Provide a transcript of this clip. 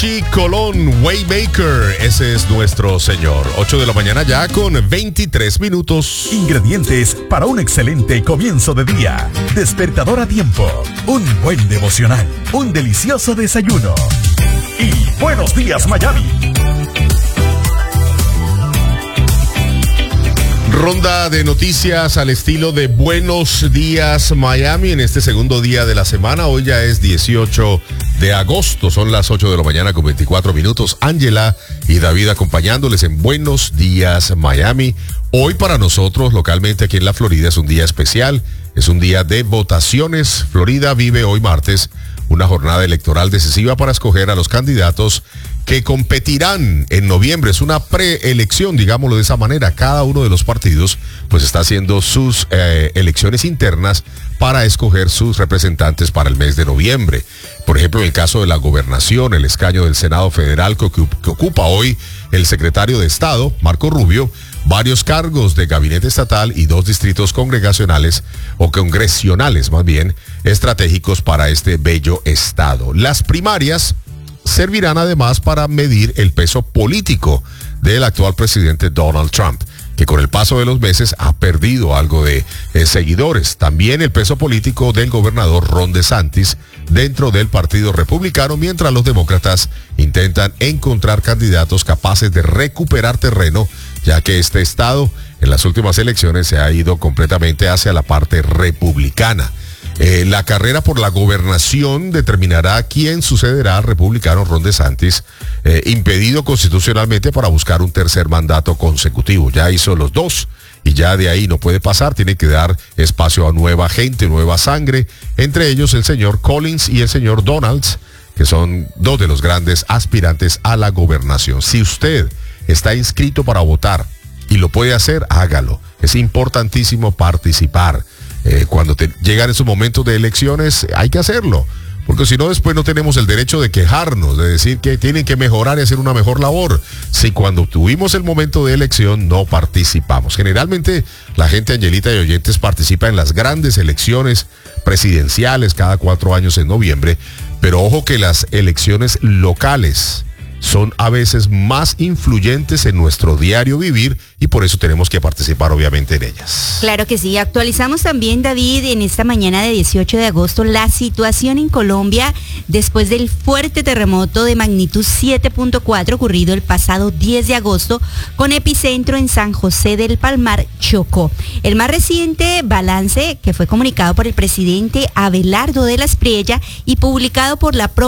Richie Colón, Waymaker, ese es nuestro señor. 8 de la mañana ya con 23 minutos. Ingredientes para un excelente comienzo de día. Despertador a tiempo, un buen devocional, un delicioso desayuno. Y buenos días, Miami. Ronda de noticias al estilo de Buenos Días Miami en este segundo día de la semana. Hoy ya es 18 de agosto, son las 8 de la mañana con 24 minutos. Ángela y David acompañándoles en Buenos Días Miami. Hoy para nosotros localmente aquí en la Florida es un día especial, es un día de votaciones. Florida vive hoy martes una jornada electoral decisiva para escoger a los candidatos que competirán en noviembre. Es una preelección, digámoslo de esa manera. Cada uno de los partidos pues está haciendo sus elecciones internas para escoger sus representantes para el mes de noviembre. Por ejemplo, en el caso de la gobernación, el escaño del Senado Federal que ocupa hoy el secretario de Estado, Marco Rubio, varios cargos de gabinete estatal y 2 distritos congregacionales, o congresionales más bien, estratégicos para este bello estado. Las primarias servirán además para medir el peso político del actual presidente Donald Trump, que con el paso de los meses ha perdido algo de seguidores. También el peso político del gobernador Ron DeSantis dentro del Partido Republicano, mientras los demócratas intentan encontrar candidatos capaces de recuperar terreno, ya que este estado en las últimas elecciones se ha ido completamente hacia la parte republicana. La carrera por la gobernación determinará quién sucederá al republicano Ron DeSantis, impedido constitucionalmente para buscar un tercer mandato consecutivo. Ya hizo los 2 y ya de ahí no puede pasar, tiene que dar espacio a nueva gente, nueva sangre, entre ellos el señor Collins y el señor Donalds, que son 2 de los grandes aspirantes a la gobernación. Si usted está inscrito para votar y lo puede hacer, hágalo. Es importantísimo participar. Cuando llegan esos momentos de elecciones hay que hacerlo, porque si no después no tenemos el derecho de quejarnos, de decir que tienen que mejorar y hacer una mejor labor, si cuando tuvimos el momento de elección no participamos. Generalmente la gente, Angelita y oyentes, participa en las grandes elecciones presidenciales cada 4 años en noviembre, pero ojo que las elecciones locales son a veces más influyentes en nuestro diario vivir y por eso tenemos que participar obviamente en ellas. Claro que sí. Actualizamos también, David, en esta mañana de 18 de agosto la situación en Colombia después del fuerte terremoto de magnitud 7.4 ocurrido el pasado 10 de agosto con epicentro en San José del Palmar, Chocó. El más reciente balance que fue comunicado por el presidente Abelardo de la Espriella y publicado por la propia